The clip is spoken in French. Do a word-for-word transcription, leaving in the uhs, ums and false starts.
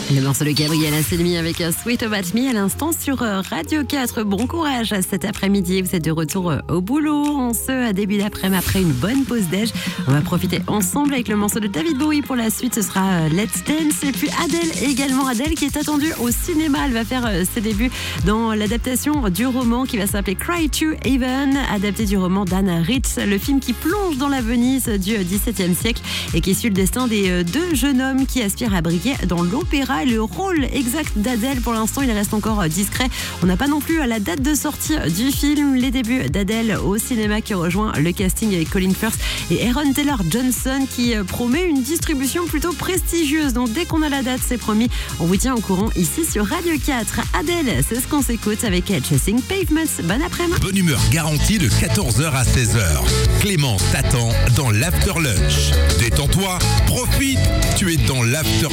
Le morceau de Gabriel Anselmi avec Sweet About Me à l'instant sur Radio quatre. Bon courage cet après-midi. Vous êtes de retour au boulot en ce début d'après-midi après une bonne pause déj. On va profiter ensemble avec le morceau de David Bowie. Pour la suite, ce sera Let's Dance. Et puis Adèle également. Adèle qui est attendue au cinéma. Elle va faire ses débuts dans l'adaptation du roman qui va s'appeler Cry to Heaven, adapté du roman d'Anna Ritz. Le film qui plonge dans la Venise du dix-septième siècle et qui suit le destin des deux jeunes hommes qui aspirent à briller dans l'opéra. Le rôle exact d'Adèle, pour l'instant, il reste encore discret. On n'a pas non plus la date de sortie du film. Les débuts d'Adèle au cinéma qui rejoint le casting avec Colin Firth et Aaron Taylor-Johnson qui promet une distribution plutôt prestigieuse. Donc dès qu'on a la date, c'est promis, on vous tient au courant ici sur Radio quatre. Adèle, c'est ce qu'on s'écoute avec Chasing Pavements. Bon après-midi. Bonne humeur garantie de quatorze heures à seize heures. Clémence t'attend dans l'After Lunch. Détends-toi, profite, tu es dans l'After